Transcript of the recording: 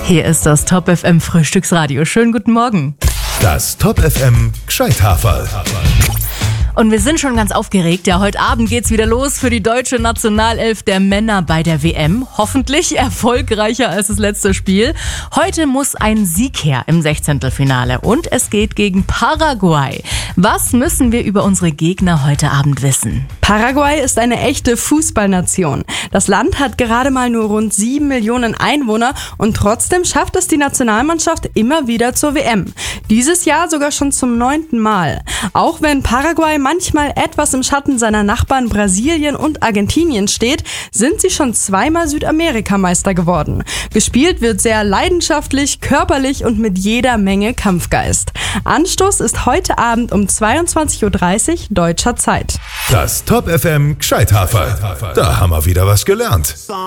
Hier ist das Top FM Frühstücksradio. Schönen guten Morgen. Das Top FM Gscheithaferl. Und wir sind schon ganz aufgeregt. Ja, heute Abend geht's wieder los für die deutsche Nationalelf der Männer bei der WM. Hoffentlich erfolgreicher als das letzte Spiel. Heute muss ein Sieg her im 16. Finale und es geht gegen Paraguay. Was müssen wir über unsere Gegner heute Abend wissen? Paraguay ist eine echte Fußballnation. Das Land hat gerade mal nur rund 7 Millionen Einwohner und trotzdem schafft es die Nationalmannschaft immer wieder zur WM. Dieses Jahr sogar schon zum 9. Mal. Auch wenn Paraguay manchmal etwas im Schatten seiner Nachbarn Brasilien und Argentinien steht, sind sie schon zweimal Südamerikameister geworden. Gespielt wird sehr leidenschaftlich, körperlich und mit jeder Menge Kampfgeist. Anstoß ist heute Abend um 22:30 Uhr deutscher Zeit. Das Top FM Gscheithaferl. Da haben wir wieder was gelernt.